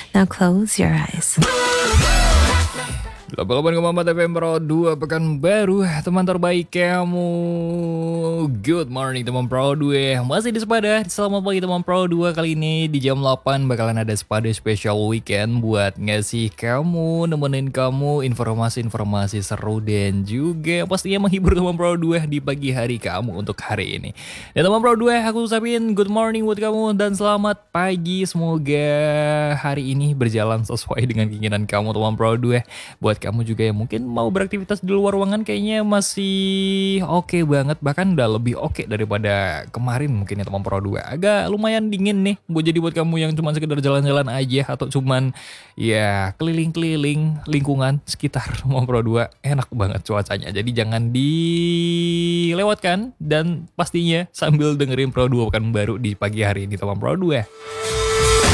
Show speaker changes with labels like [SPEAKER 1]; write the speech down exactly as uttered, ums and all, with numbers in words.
[SPEAKER 1] Now close your eyes.
[SPEAKER 2] delapan puluh delapan koma empat F M Pro dua Pekanbaru, teman terbaik kamu. Good morning teman Pro dua. Masih di Sepada. Selamat pagi teman Pro dua. Kali ini di jam delapan bakalan ada Sepada special weekend buat ngasih kamu, nemenin kamu informasi-informasi seru dan juga pastinya menghibur teman Pro dua di pagi hari kamu untuk hari ini. Dan teman Pro dua, aku ucapin good morning buat kamu dan selamat pagi. Semoga hari ini berjalan sesuai dengan keinginan kamu teman Pro dua. Buat kamu juga yang mungkin mau beraktivitas di luar ruangan kayaknya masih oke okay banget, bahkan udah lebih oke okay daripada kemarin mungkin ya teman Pro dua. Agak lumayan dingin nih, buat jadi buat kamu yang cuma sekedar jalan-jalan aja atau cuman ya keliling-keliling lingkungan sekitar teman Pro dua, enak banget cuacanya. Jadi jangan dilewatkan dan pastinya sambil dengerin Pro dua Pekanbaru di pagi hari ini teman Pro dua.